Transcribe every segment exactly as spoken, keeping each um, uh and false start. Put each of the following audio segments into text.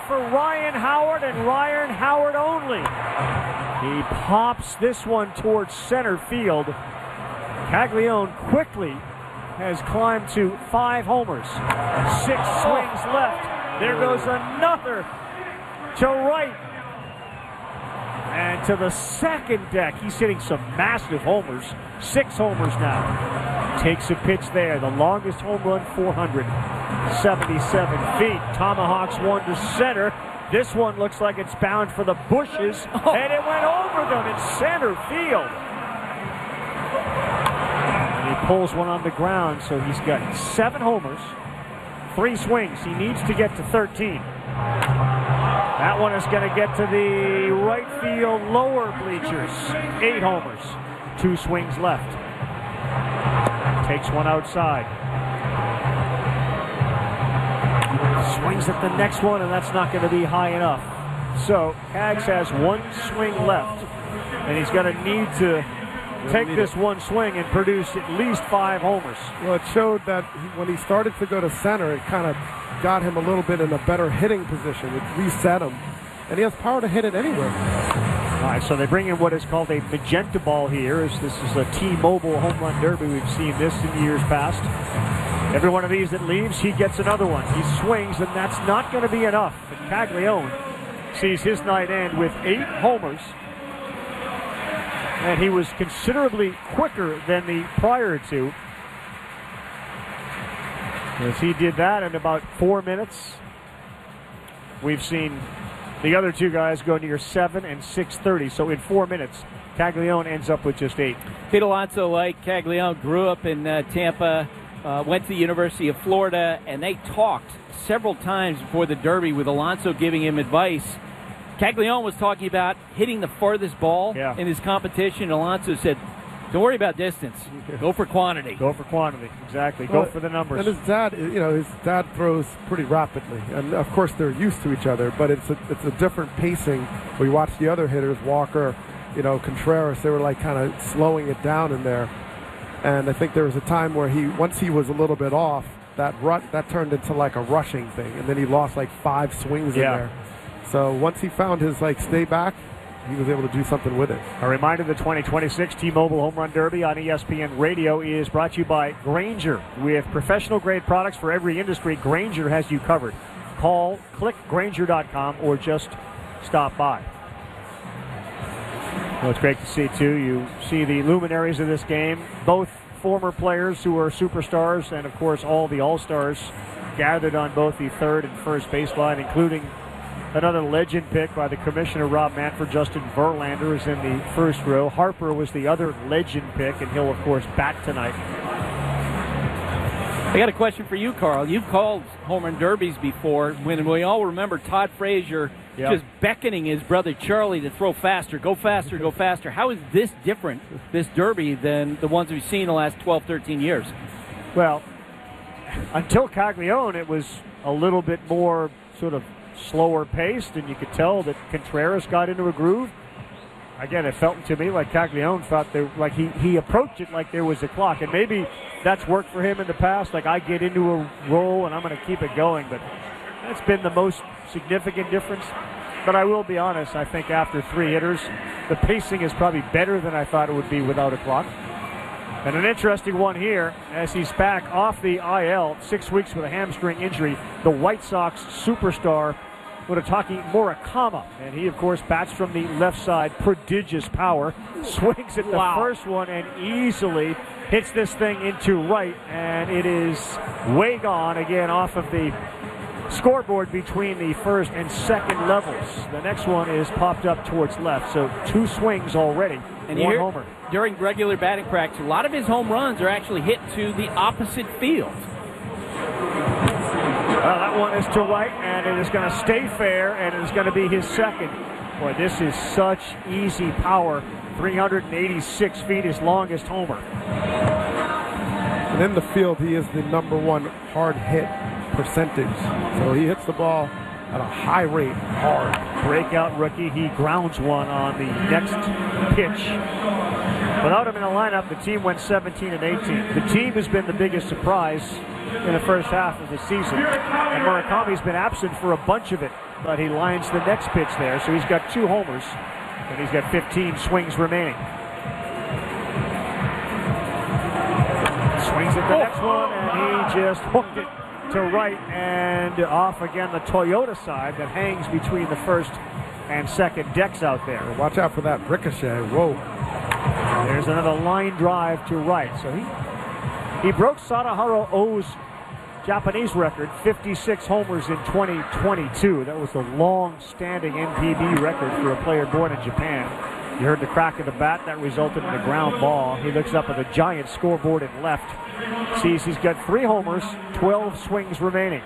for Ryan Howard, and Ryan Howard only. He pops this one towards center field. Caglianone quickly has climbed to five homers. Six swings left. There goes another to right. And to the second deck. He's hitting some massive homers. Six homers now. Takes a pitch there. The longest home run, four hundred seventy-seven feet. Tomahawks one to center. This one looks like it's bound for the bushes. Oh. And it went over them in center field. And he pulls one on the ground, so he's got seven homers, three swings. He needs to get to thirteen. That one is going to get to the right field lower bleachers. Eight homers, two swings left. Takes one outside. Swings at the next one, and that's not going to be high enough. So Cags has one swing left, and he's going to need to take this one swing and produce at least five homers. Well, it showed that when he started to go to center, it kind of got him a little bit in a better hitting position. It reset him, and he has power to hit it anywhere. All right, so they bring in what is called a magenta ball here. As this is a T-Mobile home run derby. We've seen this in years past. Every one of these that leaves, he gets another one. He swings, and that's not going to be enough. And Caglianone sees his night end with eight homers. And he was considerably quicker than the prior two, as he did that in about four minutes. We've seen the other two guys go near seven and six thirty. So in four minutes, Caglianone ends up with just eight. Pete Alonso, like Caglianone, grew up in uh, Tampa, uh, went to the University of Florida, and they talked several times before the Derby with Alonso giving him advice. Caglianone was talking about hitting the farthest ball yeah. in his competition. Alonso said, don't worry about distance. Go for quantity. Go for quantity. Exactly. Go well, for the numbers. And his dad, you know, his dad throws pretty rapidly. And, of course, they're used to each other, but it's a, it's a different pacing. We watched the other hitters, Walker, you know, Contreras, they were like kind of slowing it down in there. And I think there was a time where he, once he was a little bit off, that rut, that turned into like a rushing thing. And then he lost like five swings yeah. in there. So once he found his, like, stay back, he was able to do something with it. A reminder, the twenty twenty-six T-Mobile Home Run Derby on E S P N Radio is brought to you by Grainger. With professional-grade products for every industry, Grainger has you covered. Call, click Grainger dot com, or just stop by. Well, it's great to see, too. You see the luminaries of this game, both former players who are superstars, and, of course, all the All-Stars gathered on both the third and first baseline, including another legend pick by the commissioner, Rob Manfred. Justin Verlander is in the first row. Harper was the other legend pick, and he'll, of course, bat tonight. I got a question for you, Carl. You've called home run derbies before. When we all remember Todd Frazier yep. just beckoning his brother Charlie to throw faster, go faster, go faster. How is this different, this derby, than the ones we've seen the last twelve, thirteen years? Well, until Caglianone, it was a little bit more sort of slower paced, and you could tell that Contreras got into a groove. Again, it felt to me like Caglianone felt there, like he, he approached it like there was a clock, and maybe that's worked for him in the past. Like, I get into a roll and I'm going to keep it going, but that's been the most significant difference. But I will be honest, I think after three hitters, the pacing is probably better than I thought it would be without a clock. And an interesting one here, as he's back off the I L, six weeks with a hamstring injury, the White Sox superstar, Munetaki Murakami. And he, of course, bats from the left side, prodigious power, swings at the wow. first one and easily hits this thing into right, and it is way gone again off of the scoreboard between the first and second levels. The next one is popped up towards left, so two swings already, and one here, homer. During regular batting practice, a lot of his home runs are actually hit to the opposite field. Well, that one is to right, and it is going to stay fair, and it is going to be his second. Boy, this is such easy power. three hundred eighty-six feet, his longest homer. And in the field, he is the number one hard hit percentage. So he hits the ball at a high rate, hard. Breakout rookie. He grounds one on the next pitch. Without him in the lineup, the team went seventeen and eighteen. The team has been the biggest surprise in the first half of the season, and Murakami's been absent for a bunch of it. but he lines the next pitch there, so he's got two homers, and he's got fifteen swings remaining. Swings at the oh. next one, and he just hooked it to right and off again the Toyota side that hangs between the first and second decks out there. Watch out for that ricochet. Whoa. There's another line drive to right. So he he broke Sadaharu O's Japanese record, fifty-six homers in twenty twenty-two. That was the long-standing N P B record for a player born in Japan. You heard the crack of the bat. That resulted in a ground ball. He looks up at the giant scoreboard in left. Sees he's got three homers, twelve swings remaining.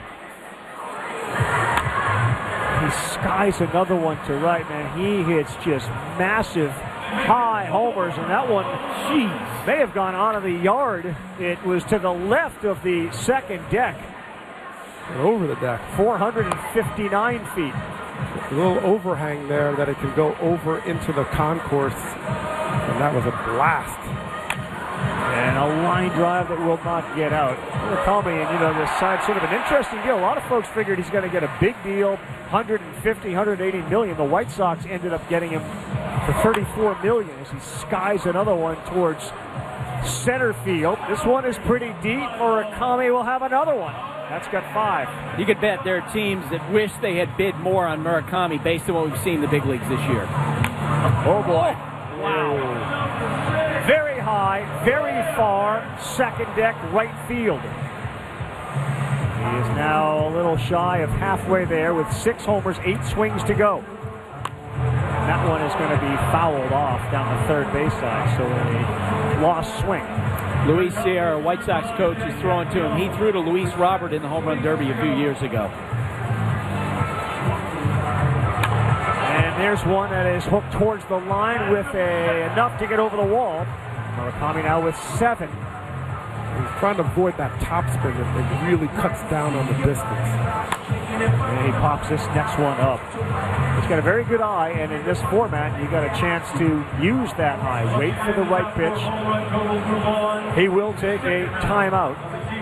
He skies another one to right, man. He hits just massive high homers, and that one, geez, may have gone out of the yard. It was to the left of the second deck. Over the deck. four hundred fifty-nine feet. A little overhang there that it can go over into the concourse, and that was a blast. And a line drive that will not get out. Murakami, and you know, this side, sort of an interesting deal. A lot of folks figured he's going to get a big deal, one fifty, one eighty million. The White Sox ended up getting him for thirty-four million as he skies another one towards center field. This one is pretty deep. Murakami will have another one. That's got five. You could bet there are teams that wish they had bid more on Murakami based on what we've seen in the big leagues this year. Oh, boy. Wow. Very high, very far, second deck, right field. He is now a little shy of halfway there with six homers, eight swings to go. And that one is going to be fouled off down the third base side, so a lost swing. Luis Sierra, White Sox coach, is throwing to him. He threw to Luis Robert in the home run derby a few years ago. And there's one that is hooked towards the line with a, enough to get over the wall. Murakami now with seven. He's trying to avoid that topspin that really cuts down on the distance. And he pops this next one up. He's got a very good eye, and in this format, you got a chance to use that eye. Wait for the right pitch. He will take a timeout.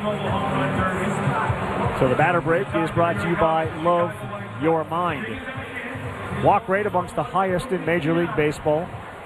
So the batter break is brought to you by Love Your Mind. Walk rate amongst the highest in Major League Baseball.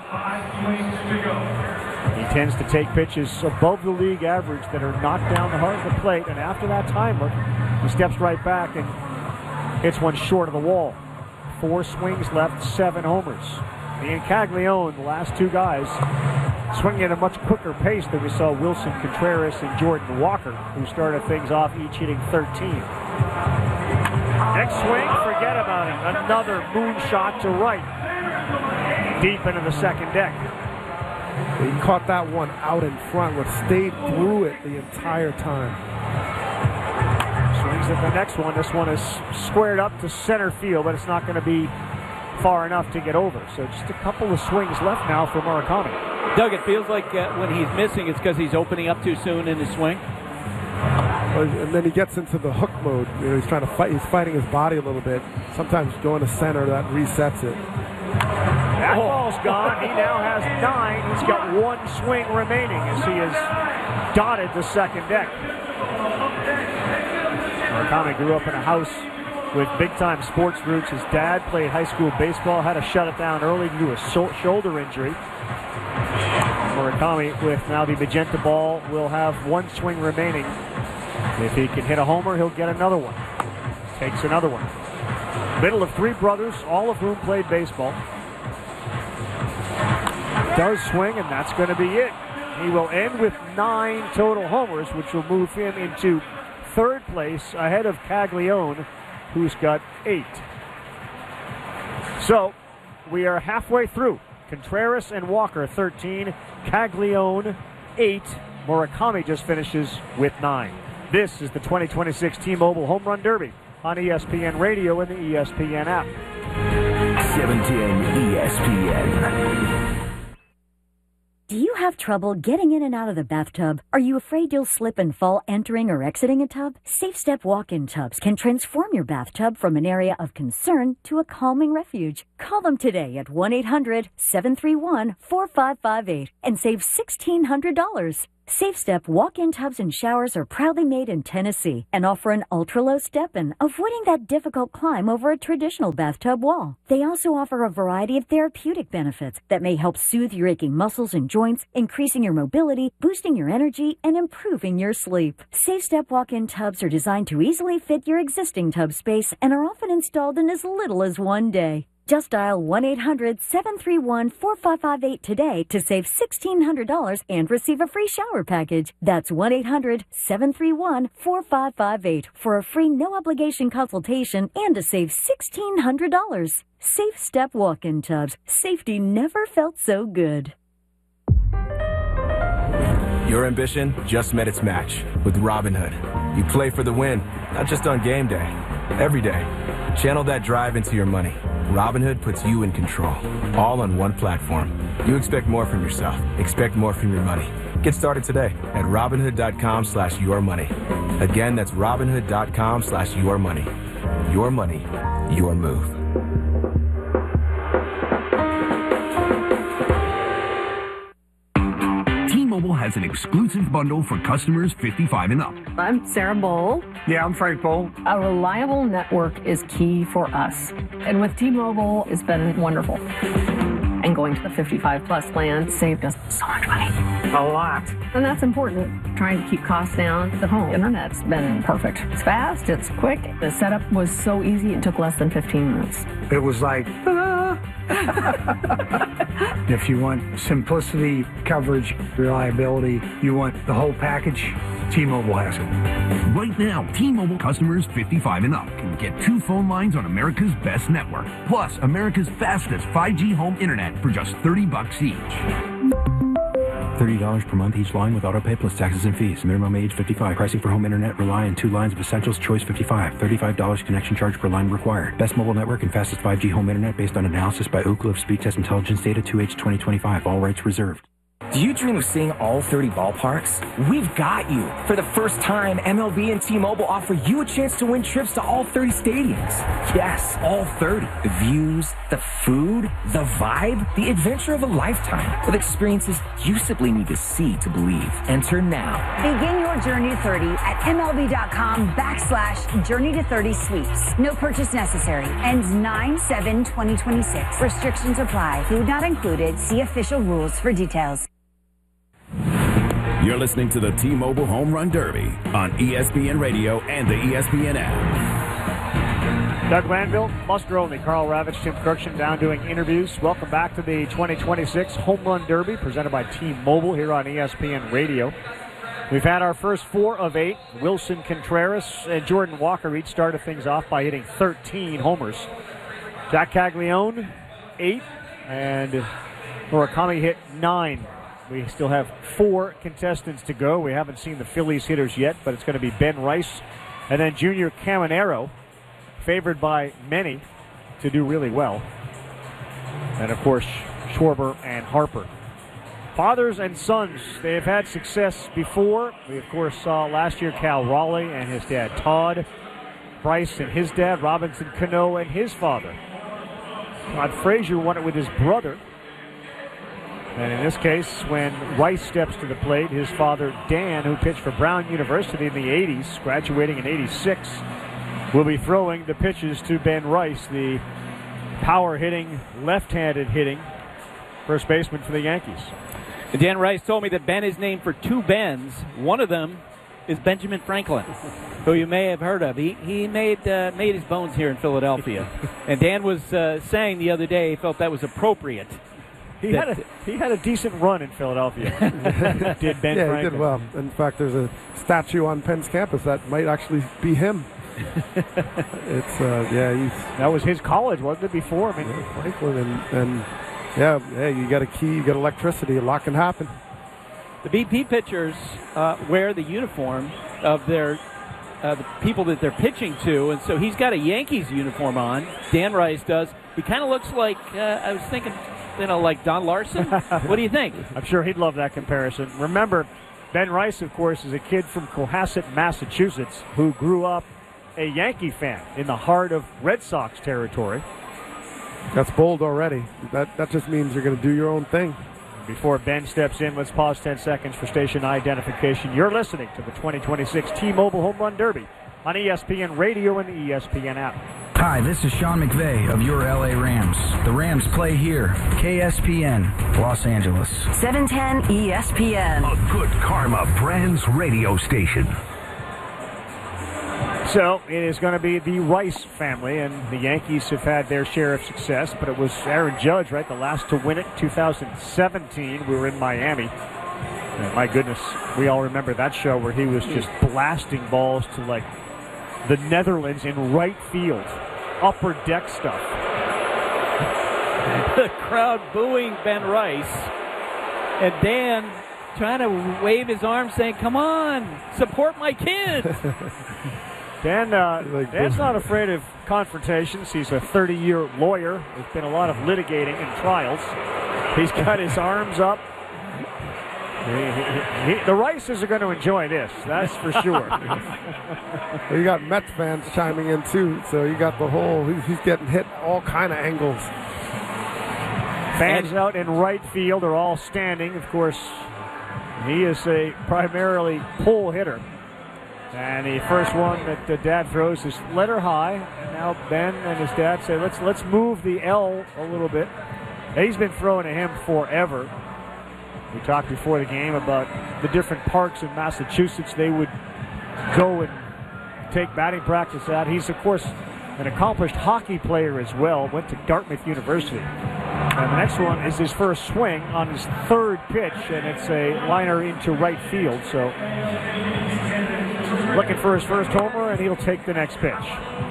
He tends to take pitches above the league average that are knocked down the heart of the plate, and after that timer, he steps right back and hits one short of the wall. Four swings left, seven homers. Ian Caglione, the last two guys, swinging at a much quicker pace than we saw Wilson Contreras and Jordan Walker, who started things off each hitting thirteen. Next swing, forget about it. Another moonshot to right, deep into the second deck. He caught that one out in front, but stayed through it the entire time. Swings at the next one. This one is squared up to center field, but it's not going to be far enough to get over. So just a couple of swings left now for Murakami. Doug, it feels like uh, when he's missing, it's because he's opening up too soon in his swing. And then he gets into the hook mode. You know, he's trying to fight. He's fighting his body a little bit. Sometimes going to center, that resets it. That ball's gone. He now has nine. He's got one swing remaining as he has dotted the second deck. Murakami grew up in a house with big-time sports roots. His dad played high school baseball, had to shut it down early due to a so- shoulder injury. Murakami, with now the magenta ball, will have one swing remaining. If he can hit a homer, he'll get another one. Takes another one. Middle of three brothers, all of whom played baseball. Does swing, and that's going to be it. He will end with nine total homers, which will move him into third place ahead of Caglione, who's got eight. So we are halfway through. Contreras and Walker, thirteen. Caglione, eight. Murakami just finishes with nine. This is the twenty twenty-six T-Mobile Home Run Derby on E S P N Radio and the E S P N app. seven ten E S P N. Do you have trouble getting in and out of the bathtub? Are you afraid you'll slip and fall entering or exiting a tub? Safe Step walk-in tubs can transform your bathtub from an area of concern to a calming refuge. Call them today at one eight hundred seven three one four five five eight and save sixteen hundred dollars. Safe Step walk-in tubs and showers are proudly made in Tennessee and offer an ultra-low step-in, avoiding that difficult climb over a traditional bathtub wall. They also offer a variety of therapeutic benefits that may help soothe your aching muscles and joints, increasing your mobility, boosting your energy, and improving your sleep. Safe Step walk-in tubs are designed to easily fit your existing tub space and are often installed in as little as one day. Just dial one eight hundred seven three one four five five eight today to save sixteen hundred dollars and receive a free shower package. That's one eight hundred seven three one four five five eight for a free no-obligation consultation and to save sixteen hundred dollars. Safe Step walk-in tubs. Safety never felt so good. Your ambition just met its match with Robinhood. You play for the win, not just on game day, every day. Channel that drive into your money. Robinhood puts you in control, all on one platform. You expect more from yourself. Expect more from your money. Get started today at Robinhood.com slash your money. Again, that's Robinhood.com slash your money. Your money, your move. T-Mobile has an exclusive bundle for customers fifty-five and up. I'm Sarah Bowl. Yeah, I'm Frank Bowl. A reliable network is key for us. And with T-Mobile, it's been wonderful. And going to the fifty-five plus plan saved us so much money. A lot. And that's important. Trying to keep costs down. The home internet's been perfect. It's fast, it's quick. The setup was so easy, it took less than fifteen minutes. It was like, ah. If you want simplicity, coverage, reliability, you want the whole package, T-Mobile has it. Right now, T-Mobile customers fifty-five and up can get two phone lines on America's best network, plus America's fastest five G home internet for just thirty bucks each. thirty dollars per month each line with autopay plus taxes and fees. Minimum age fifty-five. Pricing for home internet rely on two lines of Essentials Choice fifty-five. thirty-five dollars connection charge per line required. Best mobile network and fastest five G home internet based on analysis by Ookla of Speed Test Intelligence data two H twenty twenty-five. All rights reserved. Do you dream of seeing all thirty ballparks? We've got you. For the first time, M L B and T-Mobile offer you a chance to win trips to all thirty stadiums. Yes, all thirty. The views, the food, the vibe, the adventure of a lifetime. With experiences you simply need to see to believe. Enter now. Begin your journey to thirty at MLB.com backslash journey to thirty sweeps. No purchase necessary. Ends nine seven twenty twenty-six. Restrictions apply. Food not included. See official rules for details. You're listening to the T-Mobile Home Run Derby on E S P N Radio and the E S P N app. Doug Glanville, muster only. Carl Ravitch, Tim Cruikshank down doing interviews. Welcome back to the twenty twenty-six Home Run Derby presented by T-Mobile here on E S P N Radio. We've had our first four of eight. Wilson Contreras and Jordan Walker each started things off by hitting thirteen homers. Jack Caglione, eight, and Murakami hit nine. We still have four contestants to go. We haven't seen the Phillies hitters yet, but it's going to be Ben Rice and then Junior Caminero, favored by many to do really well. And, of course, Schwarber and Harper. Fathers and sons, they have had success before. We, of course, saw last year Cal Raleigh and his dad Todd, Bryce and his dad, Robinson Cano and his father. Todd Frazier won it with his brother. And in this case, when Rice steps to the plate, his father, Dan, who pitched for Brown University in the eighties, graduating in eighty-six, will be throwing the pitches to Ben Rice, the power-hitting, left-handed hitting first baseman for the Yankees. And Dan Rice told me that Ben is named for two Bens. One of them is Benjamin Franklin, who you may have heard of. He he made uh, made his bones here in Philadelphia. And Dan was uh, saying the other day he felt that was appropriate. He had a he had a decent run in Philadelphia. Did Ben yeah, Franklin. he did well. In fact, there's a statue on Penn's campus that might actually be him. It's uh, yeah, he's that was his college, wasn't it? Before, I mean, yeah, Franklin and, and yeah, yeah, you got a key, you got electricity, a lot can happen. The B P pitchers uh, wear the uniform of their uh, the people that they're pitching to, and so he's got a Yankees uniform on. Dan Rice does. He kind of looks like uh, I was thinking. You know, like Don Larson? What do you think? I'm sure he'd love that comparison. Remember, Ben Rice, of course, is a kid from Cohasset, Massachusetts, who grew up a Yankee fan in the heart of Red Sox territory. That's bold already. That that just means you're going to do your own thing. Before Ben steps in, let's pause ten seconds for station identification. You're listening to the twenty twenty-six T-Mobile Home Run Derby on E S P N Radio and the E S P N app. Hi, this is Sean McVay of your L A Rams. The Rams play here. K S P N, Los Angeles. seven ten E S P N. A good karma Brands radio station. So it is going to be the Rice family, and the Yankees have had their share of success, but it was Aaron Judge, right, the last to win it, two thousand seventeen. We were in Miami. And my goodness, we all remember that show where he was just blasting balls to, like, the Netherlands in right field. Upper deck stuff. The crowd booing Ben Rice. And Dan trying to wave his arms saying, come on, support my kids. Dan, uh, Dan's not afraid of confrontations. He's a thirty-year lawyer. There's been a lot of litigating and trials. He's got his arms up. He, he, he, the Rices are going to enjoy this, that's for sure. Well, you got Mets fans chiming in, too, so you got the whole, he's, he's getting hit all kind of angles. Fans out in right field are all standing. Of course, he is a primarily pull hitter. And the first one that the dad throws is letter high. And now Ben and his dad say, let's let's move the L a little bit. He's been throwing to him forever. We talked before the game about the different parks in Massachusetts they would go and take batting practice at. He's, of course, an accomplished hockey player as well. Went to Dartmouth University. And the next one is his first swing on his third pitch, and it's a liner into right field. So looking for his first homer, and he'll take the next pitch.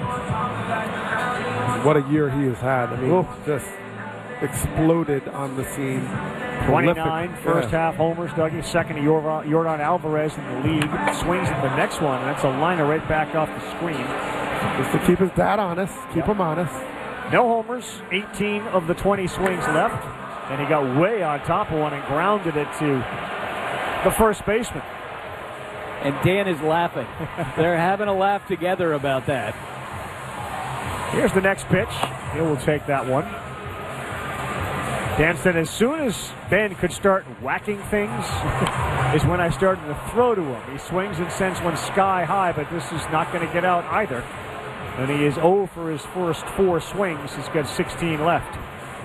What a year he has had. I mean, Ooh. just exploded on the scene. twenty-nine Prolific. first yeah. half homers. Dougie, second to Jordan, Jordan Alvarez in the league. Swings at the next one, and that's a liner right back off the screen. Just to keep his dad honest, keep yep. him honest. No homers, eighteen of the twenty swings left, and he got way on top of one and grounded it to the first baseman. And Dan is laughing. They're having a laugh together about that. Here's the next pitch. He will take that one. Dan said, as soon as Ben could start whacking things is when I started to throw to him. He swings and sends one sky high, but this is not going to get out either. And he is oh for his first four swings. He's got sixteen left.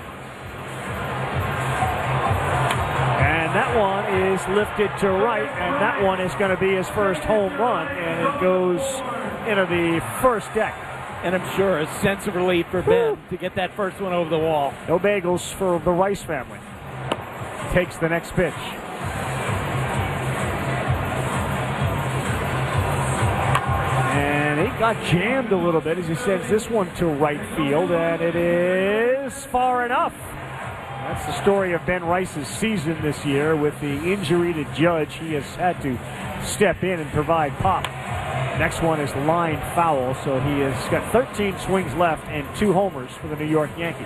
And that one is lifted to right, and that one is going to be his first home run, and it goes into the first deck. And I'm sure a sense of relief for Ben Woo. to get that first one over the wall. No bagels for the Rice family. Takes the next pitch. And he got jammed a little bit as he sends this one to right field, and it is far enough. That's the story of Ben Rice's season this year. With the injury to Judge, he has had to step in and provide pop. Next one is line foul, so he has got thirteen swings left and two homers for the New York Yankees.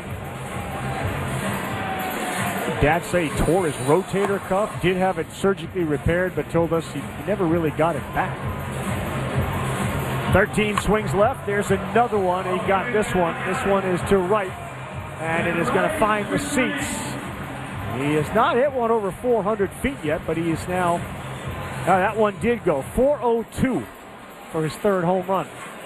Dad say he tore his rotator cuff, did have it surgically repaired, but told us he never really got it back. thirteen swings left. There's another one. He got this one. This one is to right, and it is going to find the seats. He has not hit one over four hundred feet yet, but he is now, now that one did go four oh two. For his third home run.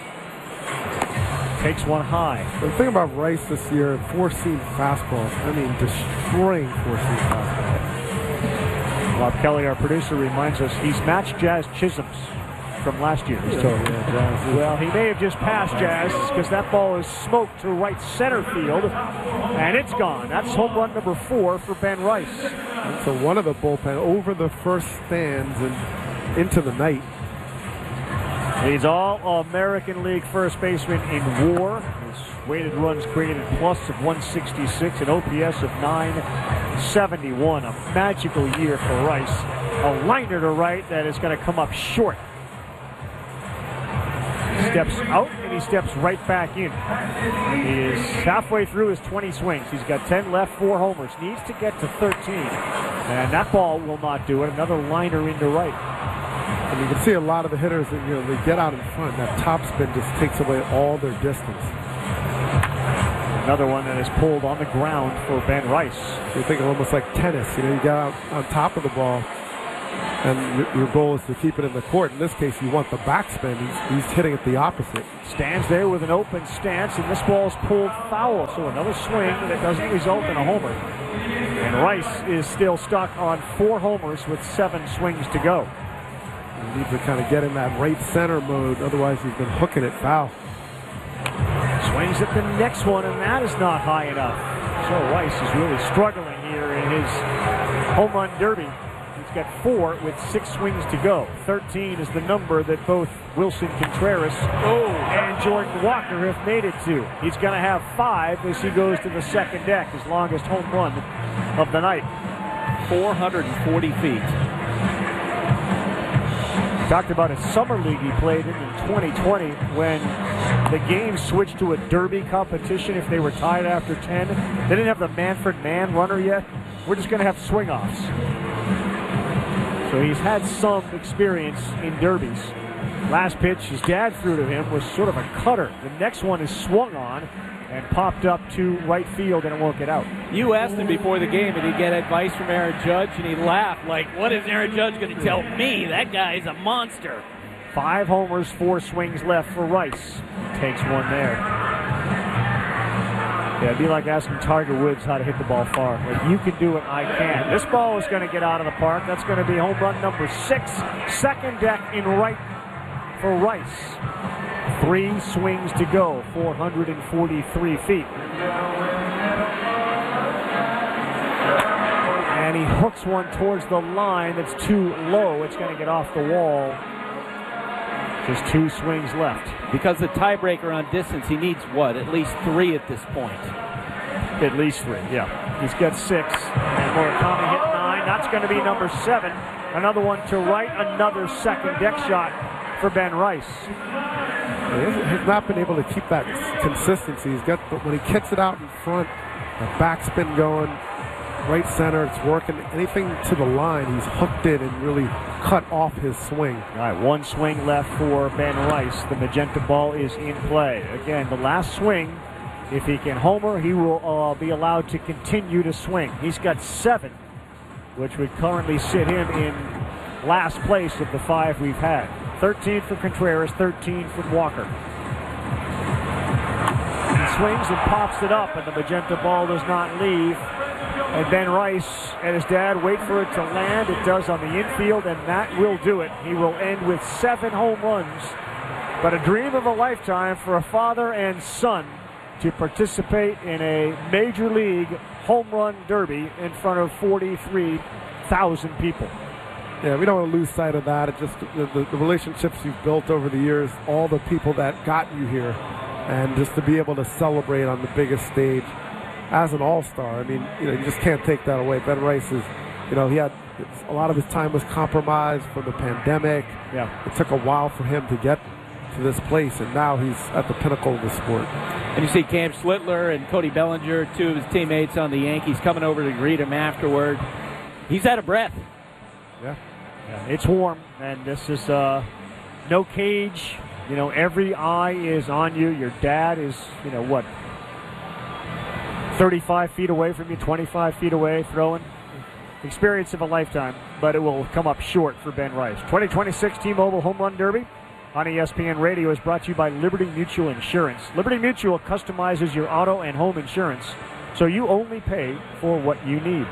Takes one high. The thing about Rice this year, four-seam fastballs. I mean, destroying four-seam fastballs. Bob Kelly, our producer, reminds us he's matched Jazz Chisholm's from last year. Yeah. Yeah, Jazz. Well, he may have just passed Jazz because that ball is smoked to right center field, and it's gone. That's home run number four for Ben Rice. And so one of the bullpen over the first stands and into the night. He's all-American League first baseman in WAR. His weighted runs created plus of one sixty-six, an O P S of nine seventy-one. A magical year for Rice. A liner to right that is going to come up short. He steps out and he steps right back in. He is halfway through his twenty swings. He's got ten left, four homers. Needs to get to thirteen. And that ball will not do it. Another liner into right. And you can see a lot of the hitters, you know, they get out in front. That topspin just takes away all their distance. Another one that is pulled on the ground for Ben Rice. You think of almost like tennis. You know, you get out on top of the ball, and your, your goal is to keep it in the court. In this case, you want the backspin. He's, he's hitting it the opposite. Stands there with an open stance, and this ball is pulled foul. So another swing that doesn't result in a homer. And Rice is still stuck on four homers with seven swings to go. He needs to kind of get in that right center mode. Otherwise, he's been hooking it foul. Swings at the next one, and that is not high enough. So Rice is really struggling here in his home run derby. He's got four with six swings to go. thirteen is the number that both Wilson Contreras oh. and Jordan Walker have made it to. He's going to have five as he goes to the second deck, his longest home run of the night. four hundred forty feet. Talked about a summer league he played in in twenty twenty when the game switched to a derby competition if they were tied after ten. They didn't have the Manfred Man runner yet. We're just going to have swing-offs. So he's had some experience in derbies. Last pitch his dad threw to him was sort of a cutter. The next one is swung on and popped up to right field, and it won't get out. You asked him before the game, did he get advice from Aaron Judge? And he laughed like, what is Aaron Judge going to tell me? That guy's a monster. Five homers, four swings left for Rice. Takes one there. Yeah, it'd be like asking Tiger Woods how to hit the ball far. Like, you can do it, I can. This ball is going to get out of the park. That's going to be home run number six. Second deck in right for Rice. Three swings to go, four hundred forty-three feet. And he hooks one towards the line that's too low. It's going to get off the wall. Just two swings left. Because the tiebreaker on distance, he needs what? At least three at this point. At least three, yeah. He's got six. And Murakami hit nine. That's going to be number seven. Another one to right. Another second deck shot for Ben Rice. He's not been able to keep that consistency. He's got, but when he kicks it out in front, the backspin going, right center, it's working. Anything to the line, he's hooked it and really cut off his swing. All right, one swing left for Ben Rice. The magenta ball is in play. Again, the last swing, if he can homer, he will uh, be allowed to continue to swing. He's got seven, which would currently sit him in last place of the five we've had. thirteen for Contreras, thirteen from Walker. He swings and pops it up, and the magenta ball does not leave. And Ben Rice and his dad wait for it to land. It does on the infield, and that will do it. He will end with seven home runs. But a dream of a lifetime for a father and son to participate in a major league home run derby in front of forty-three thousand people. Yeah, we don't want to lose sight of that. It's just the, the, the relationships you've built over the years, all the people that got you here, and just to be able to celebrate on the biggest stage as an all-star. I mean, you know, you just can't take that away. Ben Rice is, you know, he had a lot of his time was compromised from the pandemic. Yeah, it took a while for him to get to this place, and now he's at the pinnacle of the sport. And you see Cam Schlittler and Cody Bellinger, two of his teammates on the Yankees, coming over to greet him afterward. He's out of breath. Yeah. Yeah, it's warm, and this is uh, no cage. You know, every eye is on you. Your dad is, you know, what, thirty-five feet away from you, twenty-five feet away, throwing. Experience of a lifetime, but it will come up short for Ben Rice. twenty twenty-six T-Mobile Home Run Derby on E S P N Radio is brought to you by Liberty Mutual Insurance. Liberty Mutual customizes your auto and home insurance, so you only pay for what you need.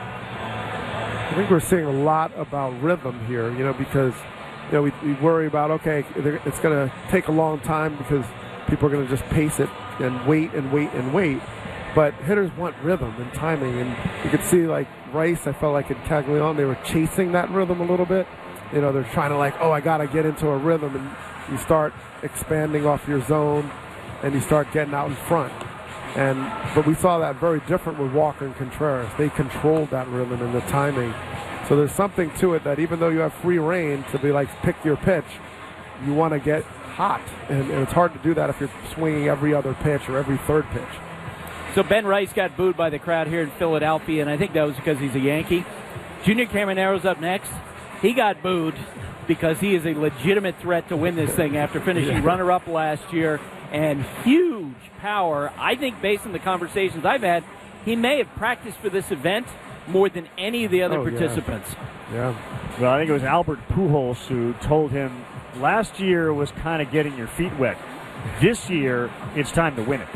I think we're seeing a lot about rhythm here, you know, because, you know, we, we worry about, okay, it's going to take a long time because people are going to just pace it and wait and wait and wait. But hitters want rhythm and timing, and you could see, like, Rice, I felt like in Caglione, they were chasing that rhythm a little bit. You know, they're trying to, like, oh, I got to get into a rhythm, and you start expanding off your zone, and you start getting out in front. And but we saw that very different with Walker and Contreras. They controlled that rhythm and the timing. So there's something to it that even though you have free reign to be like, pick your pitch, you want to get hot. And, and it's hard to do that if you're swinging every other pitch or every third pitch. So Ben Rice got booed by the crowd here in Philadelphia, and I think that was because he's a Yankee. Junior Camaro's up next. He got booed because he is a legitimate threat to win this thing after finishing yeah. runner-up last year, and huge power. I think based on the conversations I've had, he may have practiced for this event more than any of the other oh, participants. Yeah. yeah. Well, I think it was Albert Pujols who told him last year was kind of getting your feet wet. This year, it's time to win it.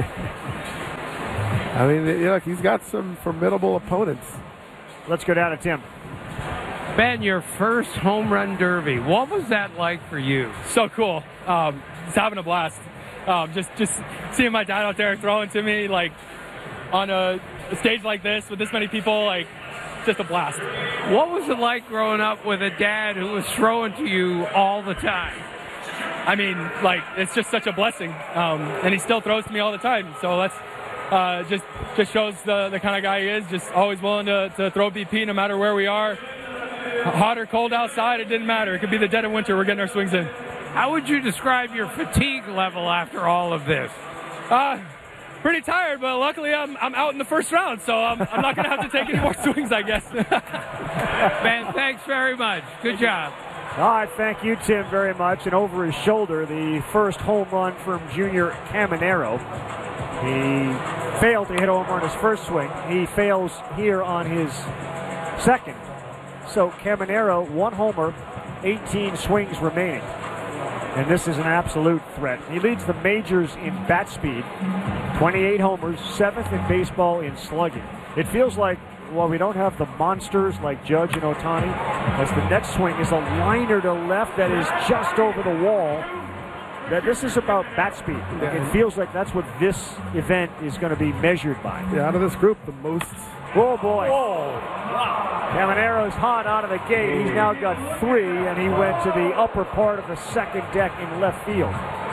I mean, you know, he's got some formidable opponents. Let's go down to Tim. Ben, your first home run derby. What was that like for you? So cool. Um, just having a blast. Um, just, just seeing my dad out there throwing to me, like on a, a stage like this with this many people, like just a blast. What was it like growing up with a dad who was throwing to you all the time? I mean, like it's just such a blessing, um, and he still throws to me all the time. So that's uh, just just shows the the kind of guy he is. Just always willing to, to throw B P no matter where we are. Hot or cold outside, it didn't matter. It could be the dead of winter. We're getting our swings in. How would you describe your fatigue level after all of this? Uh, pretty tired, but luckily I'm I'm out in the first round, so I'm, I'm not going to have to take any more swings, I guess. Ben, thanks very much. Good job. All right, thank you, Tim, very much. And over his shoulder, the first home run from Junior Caminero. He failed to hit home on his first swing. He fails here on his second. So Caminero, one homer, eighteen swings remaining. And this is an absolute threat. He leads the majors in bat speed, twenty-eight homers, seventh in baseball in slugging. It feels like, well, we don't have the monsters like Judge and Ohtani, as the next swing is a liner to left that is just over the wall. That this is about bat speed. Yeah. It feels like that's what this event is going to be measured by. Yeah, out of this group, the most. Oh, boy. Whoa. Wow. Caminero's hot out of the gate. He's now got three, and he went to the upper part of the second deck in left field.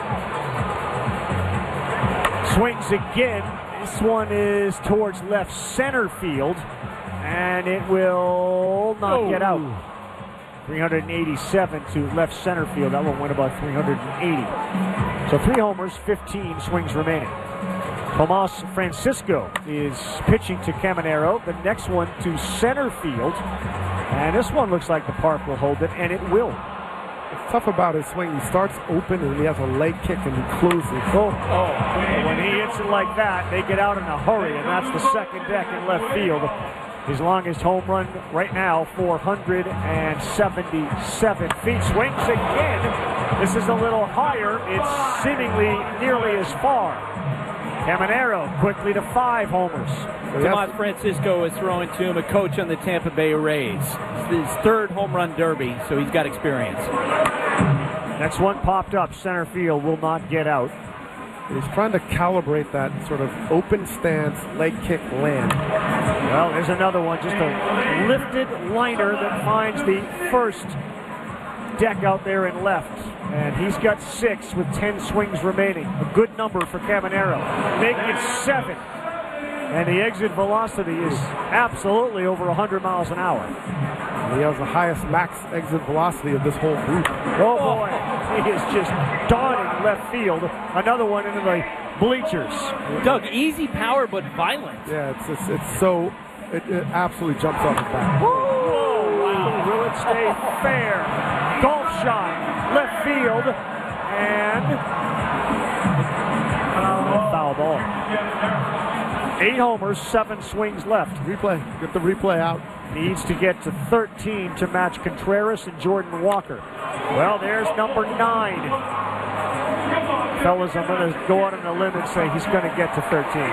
Swings again. This one is towards left center field, and it will not oh. get out. three eighty-seven to left center field. That one went about three eighty. So three homers, fifteen swings remaining. Tomas Francisco is pitching to Caminero. The next one to center field. And this one looks like the park will hold it, and it will. It's tough about his swing. He starts open, and he has a leg kick, and he closes. Oh, oh. When he hits it like that, they get out in a hurry, and that's the second deck in left field. His longest home run right now, four hundred seventy-seven feet. Swings again. This is a little higher. It's seemingly nearly as far. Caminero quickly to five homers. Tomas Francisco is throwing to him, a coach on the Tampa Bay Rays. It's his third home run derby, so he's got experience. Next one popped up. Center field will not get out. He's trying to calibrate that sort of open stance, leg kick land. Well, there's another one. Just a lifted liner that finds the first deck out there in left. And he's got six with ten swings remaining. A good number for Caminero. Making it seven. And the exit velocity is absolutely over one hundred miles an hour. And he has the highest max exit velocity of this whole group. Oh, boy. He is just darting left field. Another one into the bleachers. Doug, easy power, but violent. Yeah, it's it's, it's so, it, it absolutely jumps off his back. Whoa, wow. Will it stay fair? Golf shot. Left field, and uh, foul ball. Eight homers, seven swings left. Replay. Get the replay out. Needs to get to thirteen to match Contreras and Jordan Walker. Well, there's number nine. Fellas, I'm going to go out on a limb and say he's going to get to thirteen.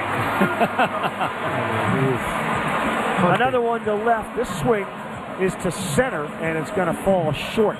Another one to left. This swing is to center, and it's going to fall short.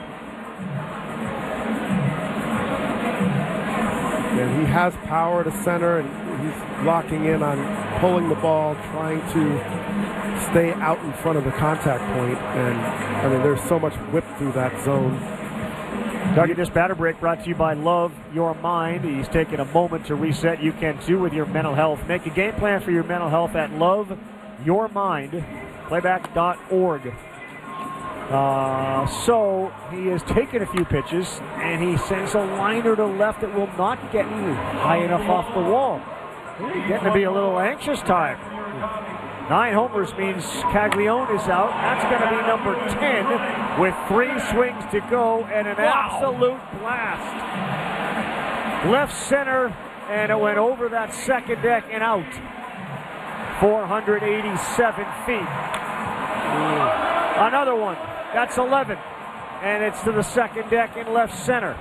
And he has power to center, and he's locking in on pulling the ball, trying to stay out in front of the contact point. And I mean, there's so much whip through that zone. Target this batter break brought to you by Love Your Mind. He's taking a moment to reset. You can too with your mental health. Make a game plan for your mental health at Love Your Mind, playback dot org. Uh, so he has taken a few pitches, and he sends a liner to left that will not get high enough off the wall. Getting to be a little anxious time. Nine homers means Caglione is out. That's going to be number ten with three swings to go and an wow. absolute blast. Left center and it went over that second deck and out. four hundred eighty-seven feet. Another one. That's eleven. And it's to the second deck in left center.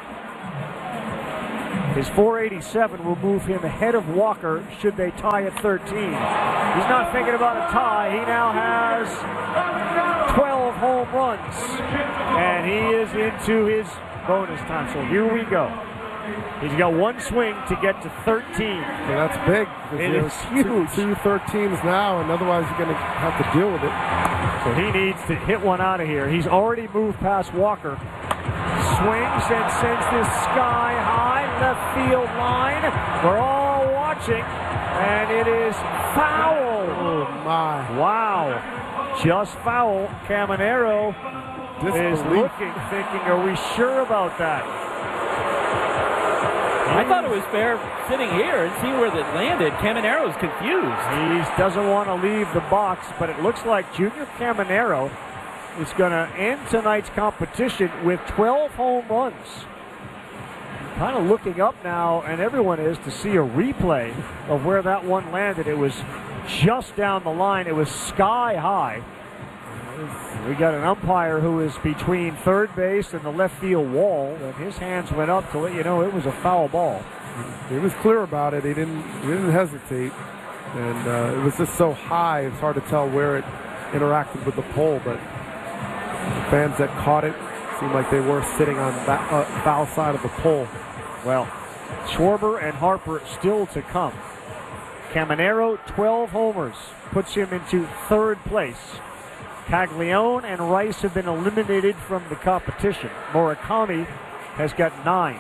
His four eighty-seven will move him ahead of Walker should they tie at thirteen. He's not thinking about a tie. He now has twelve home runs. And he is into his bonus time. So here we go. He's got one swing to get to thirteen. So that's big. It is huge. Two, two thirteens now, and otherwise you're going to have to deal with it. So he needs to hit one out of here. He's already moved past Walker. Swings and sends this sky high left field line. We're all watching, and it is foul. Oh, my. Wow. Just foul. Caminero is looking, thinking, are we sure about that? I thought it was fair sitting here and see where that landed. Caminero's confused. He doesn't want to leave the box, but it looks like Junior Caminero is going to end tonight's competition with twelve home runs. Kind of looking up now, and everyone is, to see a replay of where that one landed. It was just down the line. It was sky high. We got an umpire who is between third base and the left field wall, and his hands went up to let you know it was a foul ball. He was clear about it. He didn't, he didn't hesitate, and uh, it was just so high. It's hard to tell where it interacted with the pole, but the fans that caught it seemed like they were sitting on the uh, foul side of the pole. Well, Schwarber and Harper still to come. Caminero, twelve homers, puts him into third place. Caglione and Rice have been eliminated from the competition. Murakami has got nine.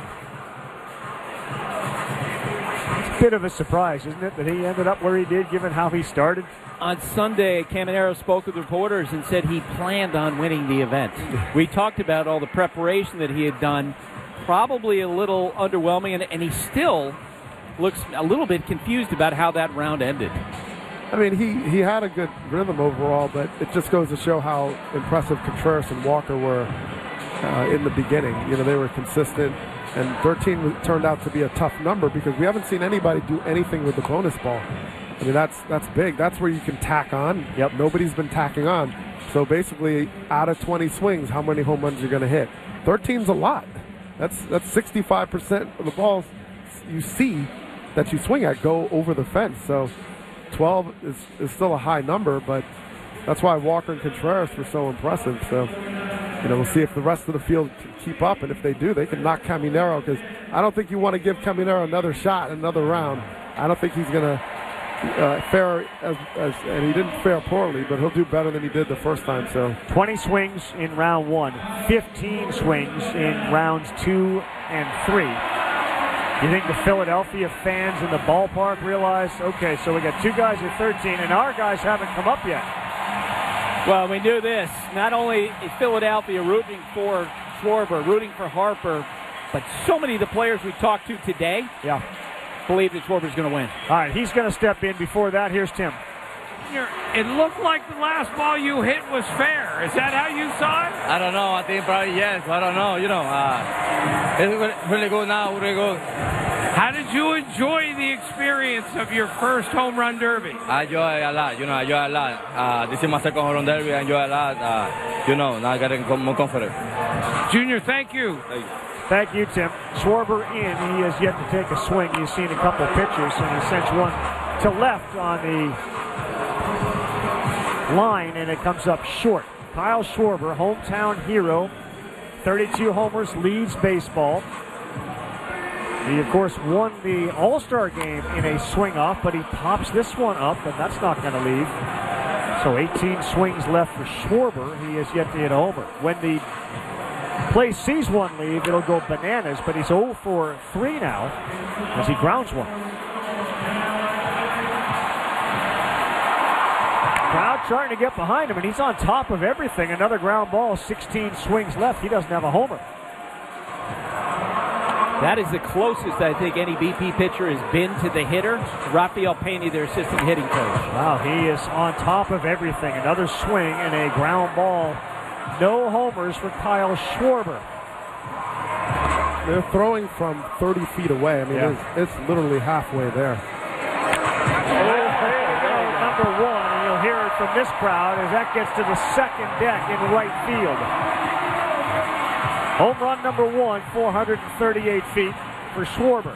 It's a bit of a surprise, isn't it, that he ended up where he did, given how he started? On Sunday, Caminero spoke with reporters and said he planned on winning the event. We talked about all the preparation that he had done, probably a little underwhelming, and, and he still looks a little bit confused about how that round ended. I mean, he, he had a good rhythm overall, but it just goes to show how impressive Contreras and Walker were uh, in the beginning. You know, they were consistent, and thirteen turned out to be a tough number because we haven't seen anybody do anything with the bonus ball. I mean, that's that's big. That's where you can tack on. Yep. Nobody's been tacking on. So basically, out of twenty swings, how many home runs you're going to hit? thirteen's a lot. That's that's sixty-five percent of the balls you see that you swing at go over the fence. So twelve is, is still a high number, but that's why Walker and Contreras were so impressive. So, you know, we'll see if the rest of the field can keep up, and if they do, they can knock Caminero, because I don't think you want to give Caminero another shot, another round. I don't think he's going to uh, fare, as, as, and he didn't fare poorly, but he'll do better than he did the first time. So twenty swings in round one, fifteen swings in rounds two and three. You think the Philadelphia fans in the ballpark realize, okay, so we got two guys at thirteen, and our guys haven't come up yet? Well, we knew this. Not only is Philadelphia rooting for Schwarber, rooting for Harper, but so many of the players we talked to today yeah. believe that Schwarber's going to win. All right, he's going to step in. Before that, here's Tim. It looked like the last ball you hit was fair. Is that how you saw it? I don't know. I think probably yes. I don't know. You know, uh, it's really good now. Really good. How did you enjoy the experience of your first home run derby? I enjoy a lot. You know, I enjoy a lot. Uh, this is my second home run derby. I enjoy a lot. Uh, you know, now I getting more confident. Junior, thank you. Thank you. Thank you, Tim. Schwarber in. He has yet to take a swing. He's seen a couple pitches, and he sends one to left on the line, and it comes up short. Kyle Schwarber, hometown hero, thirty-two homers, leads baseball. He, of course, won the All-Star game in a swing-off, but he pops this one up, and that's not going to leave. So eighteen swings left for Schwarber. He has yet to hit a homer. When the play sees one leave, it'll go bananas, but he's oh for three now as he grounds one. Crowd trying to get behind him, and he's on top of everything. Another ground ball, sixteen swings left. He doesn't have a homer. That is the closest I think any B P pitcher has been to the hitter. Rafael Pena, their assistant hitting coach. Wow, he is on top of everything. Another swing and a ground ball. No homers for Kyle Schwarber. they're throwing from thirty feet away. I mean, Yeah. it's, it's literally halfway there. Number one, and you'll hear it from this crowd as that gets to the second deck in right field. Home run number one, four hundred thirty-eight feet for Schwarber.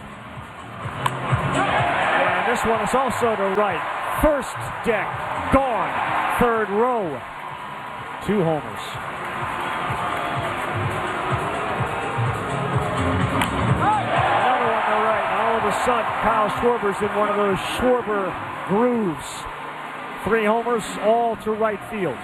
And this one is also to right. First deck, gone. Third row, two homers. Another one to right. And all of a sudden, Kyle Schwarber's in one of those Schwarber grooves. Three homers, all to right field.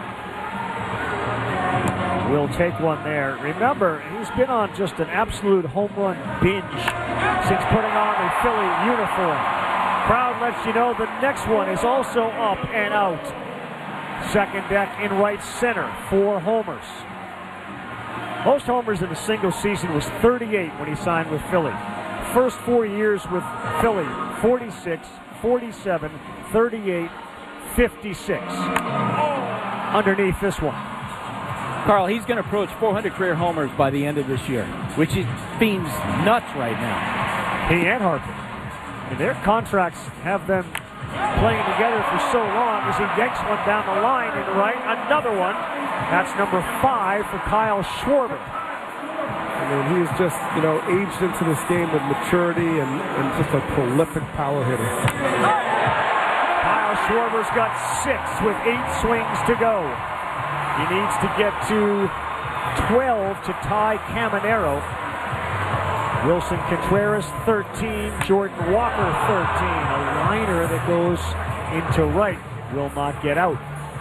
Will take one there. Remember, he's been on just an absolute home run binge since putting on the Philly uniform. Crowd lets you know the next one is also up and out. Second deck in right center, four homers. Most homers in a single season was thirty-eight when he signed with Philly. First four years with Philly, forty-six, forty-seven, thirty-eight, fifty-six. Underneath this one. Carl, he's going to approach four hundred career homers by the end of this year, which is, seems nuts right now. He and Harper. And their contracts have them playing together for so long as he yanks one down the line in the right. Another one. That's number five for Kyle Schwarber. I mean, he's just, you know, aged into this game with maturity and, and just a prolific power hitter. Kyle Schwarber's got six with eight swings to go. He needs to get to twelve to tie Caminero. Wilson Contreras, thirteen. Jordan Walker, thirteen. A liner that goes into right will not get out.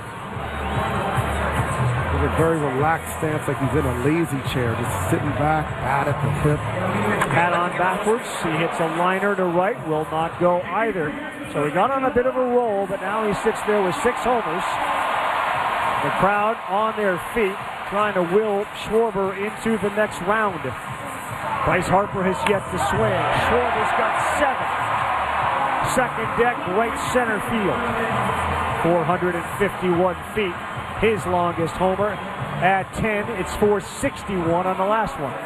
With a very relaxed stance, like he's in a lazy chair, just sitting back, bat at the hip. Hat on backwards. He hits a liner to right, will not go either. So he got on a bit of a roll, but now he sits there with six homers. The crowd on their feet, trying to will Schwarber into the next round. Bryce Harper has yet to swing. Schwarber's got seven. Second deck, right center field. four hundred fifty-one feet. His longest homer. At ten, it's four sixty-one on the last one.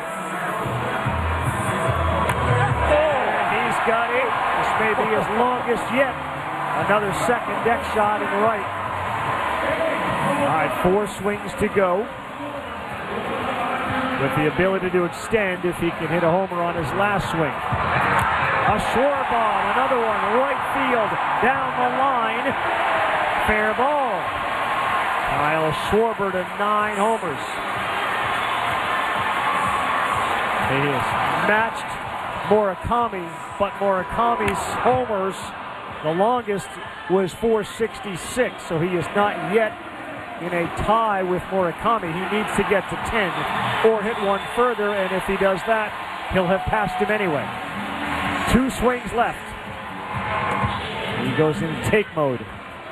And he's got eight. This may be his longest yet. Another second deck shot in the right. All right, four swings to go. With the ability to extend if he can hit a homer on his last swing. A short ball, another one, right field, down the line. Fair ball. Kyle Schwarber to nine homers. He has matched Murakami, but Murakami's homers, the longest was four sixty-six, so he is not yet in a tie with Murakami. He needs to get to ten or hit one further, and if he does that, he'll have passed him anyway. Two swings left. He goes in take mode.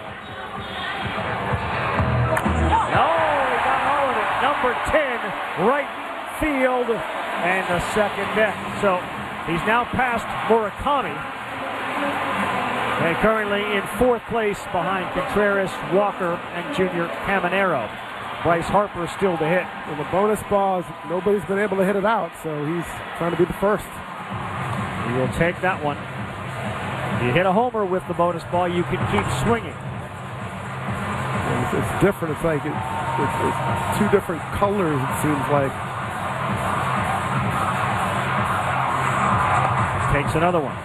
No, he got all of it. Number ten, right field, and the second deck. So he's now past Murakami. And currently in fourth place behind Contreras, Walker, and Junior Caminero. Bryce Harper still to hit. Well, the bonus balls, nobody's been able to hit it out, so he's trying to be the first. He will take that one. You hit a homer with the bonus ball, you can keep swinging. It's, it's different. It's like it, it's, it's two different colors, it seems like. Takes another one.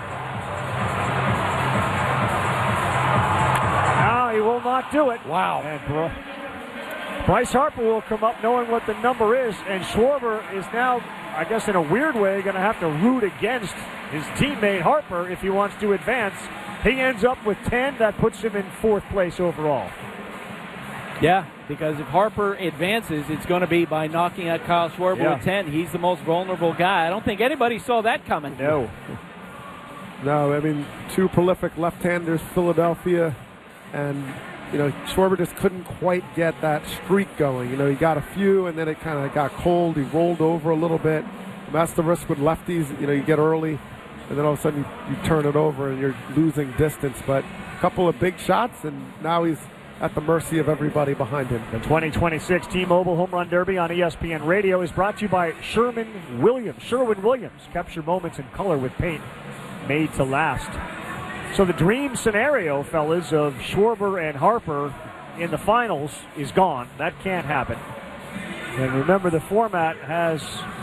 He will not do it. Wow. And Bryce Harper will come up knowing what the number is, and Schwarber is now, I guess in a weird way, going to have to root against his teammate Harper if he wants to advance. He ends up with ten. That puts him in fourth place overall. Yeah, because if Harper advances, it's going to be by knocking out Kyle Schwarber Yeah. with ten. He's the most vulnerable guy. I don't think anybody saw that coming. No. No, I mean, two prolific left-handers, Philadelphia. And, you know, Schwarber just couldn't quite get that streak going. You know, he got a few, and then it kind of got cold. He rolled over a little bit. And that's the risk with lefties. You know, you get early, and then all of a sudden you, you turn it over, and you're losing distance. But a couple of big shots, and now he's at the mercy of everybody behind him. The twenty twenty-six T-Mobile Home Run Derby on E S P N Radio is brought to you by Sherman Williams. Sherwin-Williams. Capture moments in color with paint made to last. So the dream scenario, fellas, of Schwarber and Harper in the finals is gone. That can't happen. And remember, the format has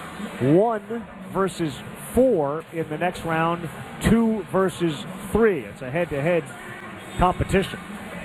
one versus four in the next round, two versus three. It's a head-to-head competition.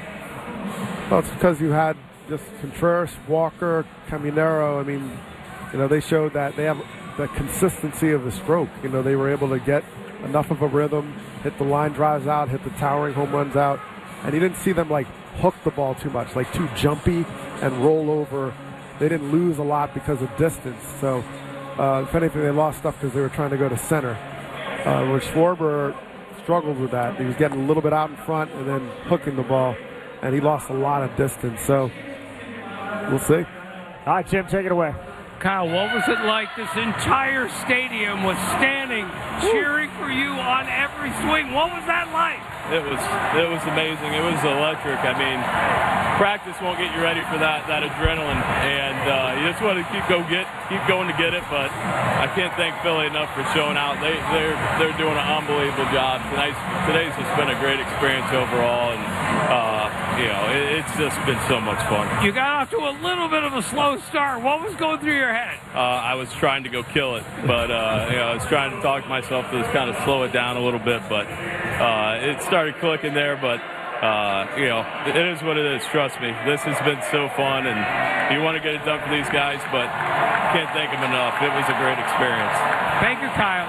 Well, it's because you had just Contreras, Walker, Caminero. I mean, you know, they showed that they have the consistency of the stroke. You know, they were able to get enough of a rhythm, hit the line drives out, hit the towering home runs out, and you didn't see them like hook the ball too much, like too jumpy and roll over. They didn't lose a lot because of distance. So, uh, if anything, they lost stuff because they were trying to go to center. Uh, where Schwarber struggled with that. He was getting a little bit out in front and then hooking the ball, and he lost a lot of distance. So, we'll see. All right, Jim, take it away. Kyle, what was it like? This entire stadium was standing, cheering for you on every swing. What was that like? It was it was amazing. It was electric. I mean, practice won't get you ready for that that adrenaline, and uh, you just want to keep go get keep going to get it. But I can't thank Philly enough for showing out. They they're they're doing an unbelievable job. Tonight's today's just been a great experience overall, and uh, you know it, it's just been so much fun. You got off to a little bit of a slow start. What was going through your head? Uh, I was trying to go kill it, but uh, you know I was trying to talk myself to just kind of slow it down a little bit, but uh, it started clicking there. But uh, you know it is what it is. Trust me, this has been so fun, and you want to get it done for these guys, but can't thank them enough. It was a great experience. Thank you, Kyle.